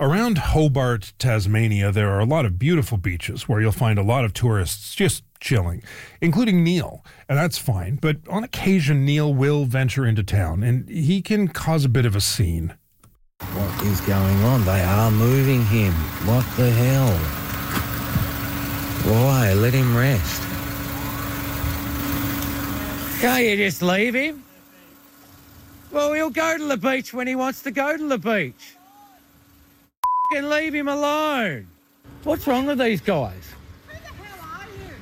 Around Hobart, Tasmania, there are a lot of beautiful beaches where you'll find a lot of tourists just chilling, including Neil. And that's fine, but on occasion, Neil will venture into town, and he can cause a bit of a scene. What is going on? They are moving him. What the hell? Why? Let him rest. Can't you just leave him? Well, he'll go to the beach when he wants to go to the beach. And leave him alone. What's wrong with these guys? Who the hell are you?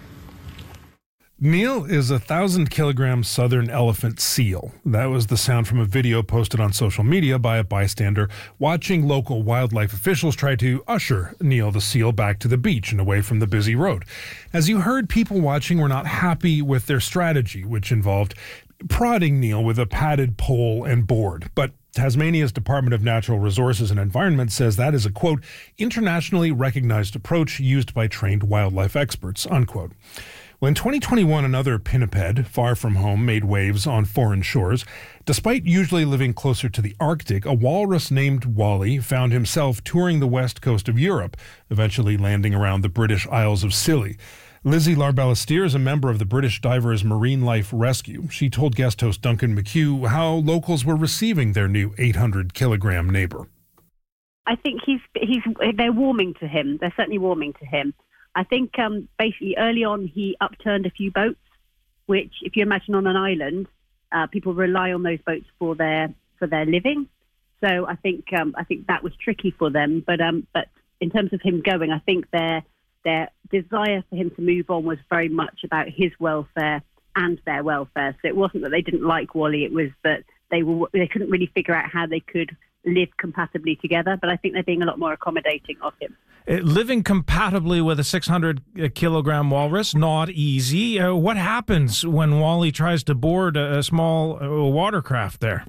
Neil is a 1,000-kilogram southern elephant seal. That was the sound from a video posted on social media by a bystander watching local wildlife officials try to usher Neil the seal back to the beach and away from the busy road. As you heard, people watching were not happy with their strategy, which involved prodding Neil with a padded pole and board. But Tasmania's Department of Natural Resources and Environment says that is a, quote, internationally recognized approach used by trained wildlife experts, unquote. Well, in 2021, another pinniped, far from home, made waves on foreign shores. Despite usually living closer to the Arctic, a walrus named Wally found himself touring the west coast of Europe, eventually landing around the British Isles of Scilly. Lizzie Larbalastier is a member of the British Divers Marine Life Rescue. She told guest host Duncan McHugh how locals were receiving their new 800-kilogram neighbor. I think they're warming to him. They're certainly warming to him. I think basically early on he upturned a few boats, which, if you imagine on an island, people rely on those boats for their living. So I think that was tricky for them. But in terms of him going, I think their desire for him to move on was very much about his welfare and their welfare. So it wasn't that they didn't like Wally, it was that they couldn't really figure out how they could live compatibly together. But I think they're being a lot more accommodating of him. Living compatibly with a 600-kilogram walrus, not easy. What happens when Wally tries to board a small watercraft there?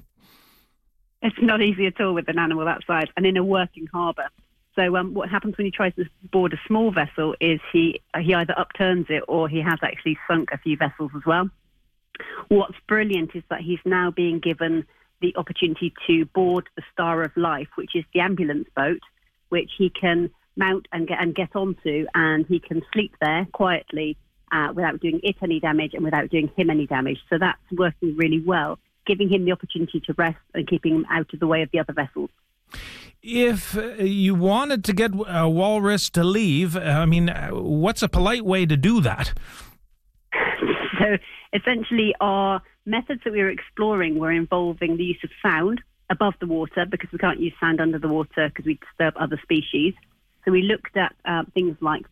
It's not easy at all with an animal that size and in a working harbour. So what happens when he tries to board a small vessel is he either upturns it or he has actually sunk a few vessels as well. What's brilliant is that he's now being given the opportunity to board the Star of Life, which is the ambulance boat, which he can mount and get onto, and he can sleep there quietly without doing it any damage and without doing him any damage. So that's working really well, giving him the opportunity to rest and keeping him out of the way of the other vessels. If you wanted to get a walrus to leave, what's a polite way to do that? So essentially our methods that we were exploring were involving the use of sound above the water, because we can't use sound under the water because we disturb other species. So we looked at things like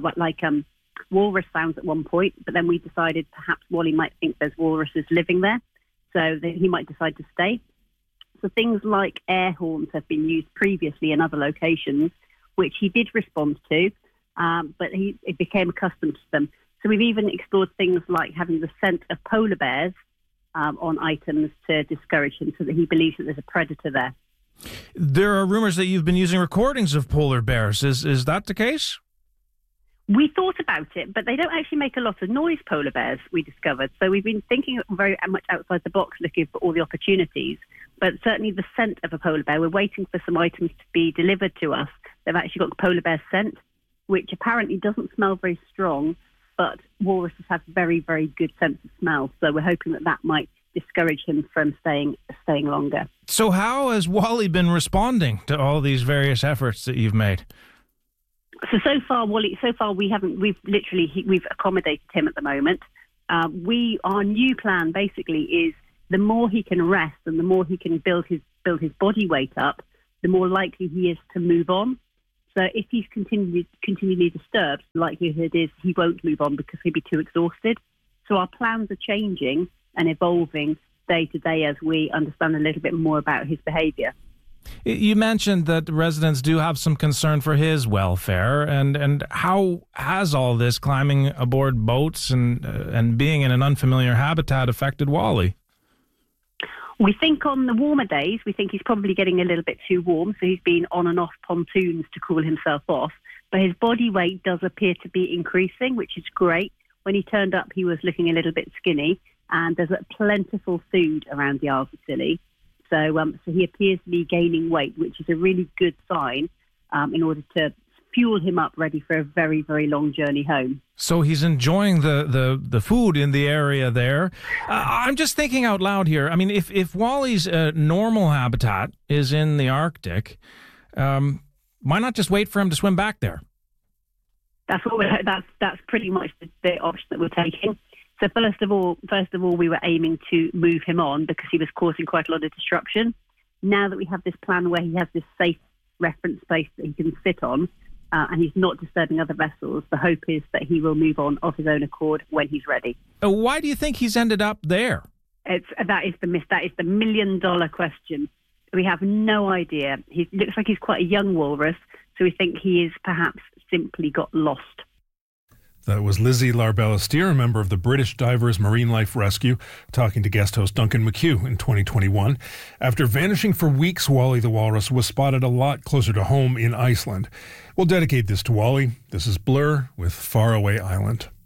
walrus sounds at one point, but then we decided perhaps Wally might think there's walruses living there, so that he might decide to stay. So things like air horns have been used previously in other locations, which he did respond to, but he became accustomed to them. So we've even explored things like having the scent of polar bears on items to discourage him, so that he believes that there's a predator there. There are rumors that you've been using recordings of polar bears. Is that the case? We thought about it, but they don't actually make a lot of noise, polar bears, we discovered. So we've been thinking very much outside the box, looking for all the opportunities. But certainly the scent of a polar bear, we're waiting for some items to be delivered to us. They've actually got polar bear scent, which apparently doesn't smell very strong, but walruses have very, very good sense of smell. So we're hoping that might discourage him from staying longer. So how has Wally been responding to all these various efforts that you've made? So far, Wally. So far, we've accommodated him at the moment. Our new plan basically is the more he can rest and the more he can build his body weight up, the more likely he is to move on. So if he's continually disturbed, the likelihood is he won't move on because he'll be too exhausted. So our plans are changing and evolving day to day as we understand a little bit more about his behaviour. You mentioned that residents do have some concern for his welfare, and how has all this climbing aboard boats and being in an unfamiliar habitat affected Wally? We think on the warmer days, we think he's probably getting a little bit too warm, so he's been on and off pontoons to cool himself off. But his body weight does appear to be increasing, which is great. When he turned up, he was looking a little bit skinny, and there's plentiful food around the Isles of Scilly. So he appears to be gaining weight, which is a really good sign. in order to fuel him up ready for a very, very long journey home. So he's enjoying the food in the area there. I'm just thinking out loud here. I mean, if Wally's normal habitat is in the Arctic, why not just wait for him to swim back there? That's pretty much the option that we're taking. So first of all, we were aiming to move him on because he was causing quite a lot of disruption. Now that we have this plan where he has this safe reference space that he can sit on, and he's not disturbing other vessels, the hope is that he will move on of his own accord when he's ready. Why do you think he's ended up there? That is the million-dollar question. We have no idea. He looks like he's quite a young walrus, so we think he is perhaps simply got lost. That was Lizzie Larbellistier, a member of the British Divers Marine Life Rescue, talking to guest host Duncan McHugh in 2021. After vanishing for weeks, Wally the walrus was spotted a lot closer to home in Iceland. We'll dedicate this to Wally. This is Blur with Faraway Island.